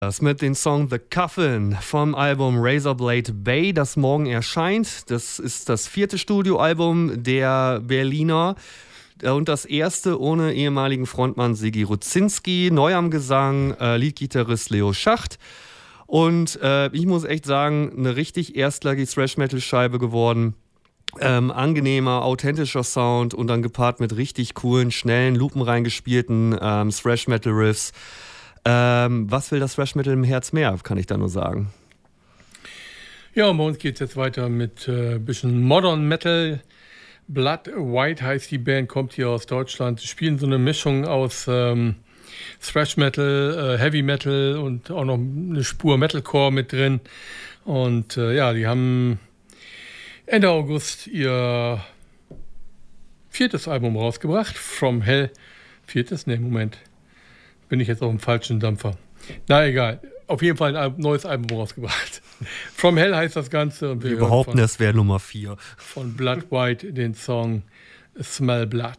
Das mit dem Song The Coffin vom Album Razorblade Bay, das morgen erscheint. Das ist das 4. Studioalbum der Berliner und das erste ohne ehemaligen Frontmann Sigi Rudzinski, neu am Gesang, Leadgitarrist Leo Schacht. Und ich muss echt sagen, eine richtig erstklassige Thrash-Metal-Scheibe geworden. Angenehmer, authentischer Sound und dann gepaart mit richtig coolen, schnellen, lupenreingespielten Thrash-Metal-Riffs. Was will das Thrash-Metal im Herz mehr, kann ich da nur sagen. Ja, bei uns geht es jetzt weiter mit ein bisschen Modern Metal. Blood White heißt die Band, kommt hier aus Deutschland. Sie spielen so eine Mischung aus Thrash Metal, Heavy Metal und auch noch eine Spur Metalcore mit drin. Und ja, die haben Ende August ihr 4. Album rausgebracht. From Hell. 4.? Nee, Moment. Bin ich jetzt auf dem falschen Dampfer. Na egal. Auf jeden Fall ein neues Album rausgebracht. From Hell heißt das Ganze. Und wir behaupten, es wäre Nummer 4. Von Blood White den Song Smell Blood.